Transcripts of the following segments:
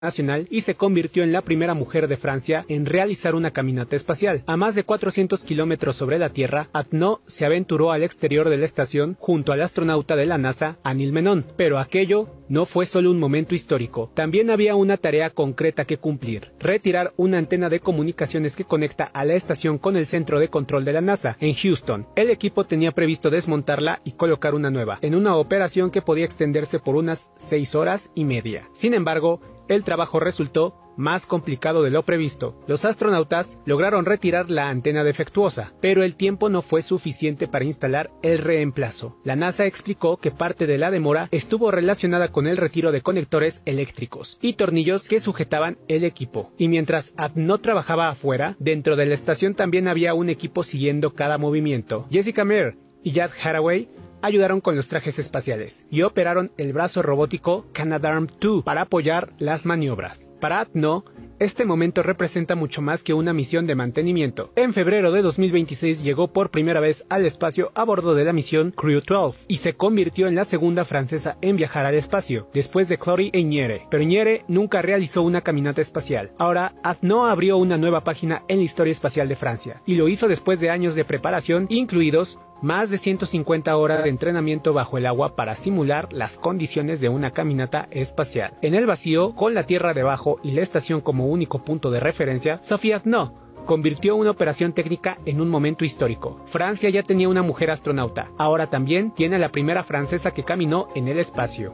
nacional y se convirtió en la primera mujer de Francia en realizar una caminata espacial. A más de 400 kilómetros sobre la Tierra, Arnault se aventuró al exterior de la estación junto al astronauta de la NASA, Anil Menon. Pero aquello no fue solo un momento histórico, también había una tarea concreta que cumplir: retirar una antena de comunicaciones que conecta a la estación con el centro de control de la NASA, en Houston. El equipo tenía previsto desmontarla y colocar una nueva, en una operación que podía extenderse por unas 6 horas y media. Sin embargo, el trabajo resultó más complicado de lo previsto. Los astronautas lograron retirar la antena defectuosa, pero el tiempo no fue suficiente para instalar el reemplazo. La NASA explicó que parte de la demora estuvo relacionada con el retiro de conectores eléctricos y tornillos que sujetaban el equipo. Y mientras Arnault trabajaba afuera, dentro de la estación también había un equipo siguiendo cada movimiento. Jessica Meir y Jack Haraway ayudaron con los trajes espaciales y operaron el brazo robótico Canadarm2 para apoyar las maniobras. Para Arnault, este momento representa mucho más que una misión de mantenimiento. En febrero de 2026 llegó por primera vez al espacio a bordo de la misión Crew 12 y se convirtió en la segunda francesa en viajar al espacio, después de Chloé Einiere. Pero Einiere nunca realizó una caminata espacial. Ahora, Arnault abrió una nueva página en la historia espacial de Francia, y lo hizo después de años de preparación, incluidos más de 150 horas de entrenamiento bajo el agua para simular las condiciones de una caminata espacial. En el vacío, con la Tierra debajo y la estación como único punto de referencia, Sophie Arnault convirtió una operación técnica en un momento histórico. Francia ya tenía una mujer astronauta, ahora también tiene a la primera francesa que caminó en el espacio.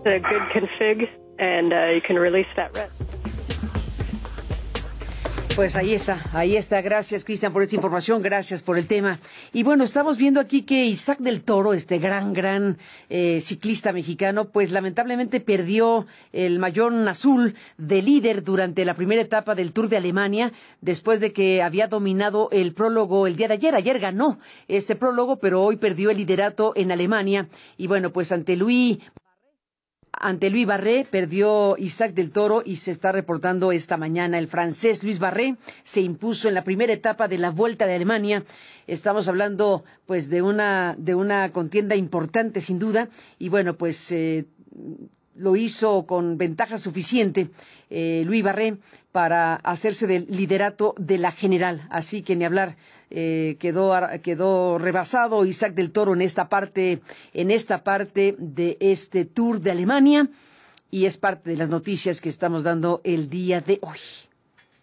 Pues ahí está. Gracias, Cristian, por esta información, gracias por el tema. Y bueno, estamos viendo aquí que Isaac del Toro, este gran ciclista mexicano, pues lamentablemente perdió el mallón azul de líder durante la primera etapa del Tour de Alemania, después de que había dominado el prólogo el día de ayer. Ayer ganó este prólogo, pero hoy perdió el liderato en Alemania. Y bueno, pues ante Louis Barret perdió Isaac del Toro y se está reportando esta mañana. El francés Louis Barret se impuso en la primera etapa de la Vuelta de Alemania. Estamos hablando pues de una contienda importante sin duda, y bueno, pues lo hizo con ventaja suficiente Louis Barret para hacerse del liderato de la general. Así que ni hablar, quedó rebasado Isaac del Toro en esta parte de este Tour de Alemania, y es parte de las noticias que estamos dando el día de hoy.